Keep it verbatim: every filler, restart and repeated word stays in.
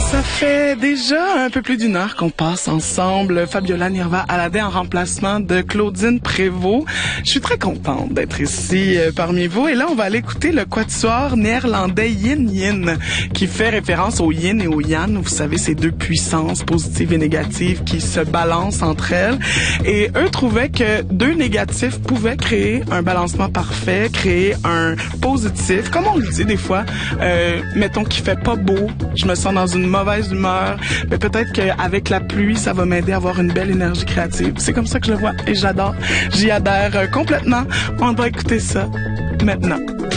Ça fait déjà un peu plus d'une heure qu'on passe ensemble. Fabiola Nirva Aladin en remplacement de Claudine Prévost. Je suis très contente d'être ici euh, parmi vous. Et là, on va aller écouter le quatuor néerlandais Yin Yin, qui fait référence au yin et au yang. Vous savez, ces deux puissances positives et négatives qui se balancent entre elles. Et eux trouvaient que deux négatifs pouvaient créer un balancement parfait, créer un positif. Comme on le dit des fois, euh, mettons qu'il fait pas beau, je me sens dans une mauvaise humeur, mais peut-être qu'avec la pluie, ça va m'aider à avoir une belle énergie créative. C'est comme ça que je le vois et j'adore. J'y adhère complètement. On va écouter ça maintenant.